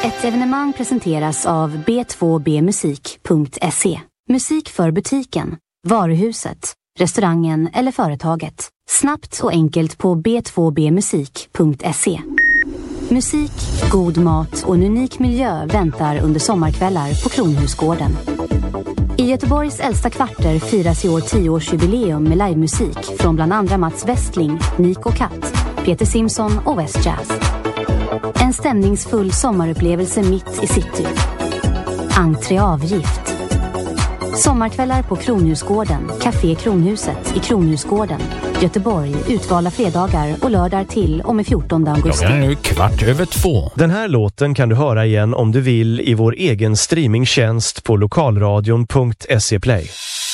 Ett evenemang presenteras av b2bmusik.se. Musik för butiken, varuhuset, restaurangen eller företaget. Snabbt och enkelt på b2bmusik.se. Musik, god mat och en unik miljö väntar under sommarkvällar på Kronhusgården. I Göteborgs äldsta kvarter firas i år 10-årsjubileum med livemusik från bland andra Mats Westling, Nico Katt, Peter Simson och West Jazz. En stämningsfull sommarupplevelse mitt i city. Entréavgift. Sommarkvällar på Kronhusgården, Café Kronhuset i Kronhusgården, Göteborg, utvalda fredagar och lördagar till och med 14 augusti. Klockan är nu 2:15. Den här låten kan du höra igen om du vill i vår egen streamingtjänst på lokalradion.se Play.